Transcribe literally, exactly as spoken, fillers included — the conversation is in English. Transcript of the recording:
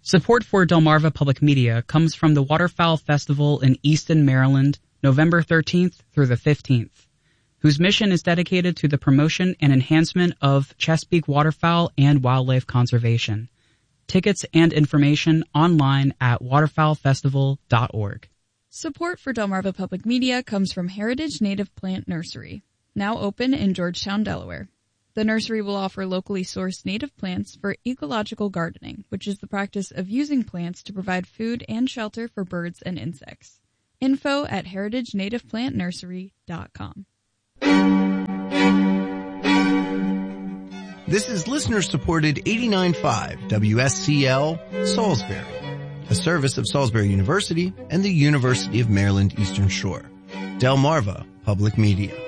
Support for Delmarva Public Media comes from the Waterfowl Festival in Easton, Maryland, November thirteenth through the fifteenth, whose mission is dedicated to the promotion and enhancement of Chesapeake waterfowl and wildlife conservation. Tickets and information online at waterfowl festival dot org. Support for Delmarva Public Media comes from Heritage Native Plant Nursery, now open in Georgetown, Delaware. The nursery will offer locally sourced native plants for ecological gardening, which is the practice of using plants to provide food and shelter for birds and insects. Info at heritage native plant nursery dot com. This is listener-supported eighty-nine point five W S C L Salisbury, a service of Salisbury University and the University of Maryland Eastern Shore. Delmarva Public Media.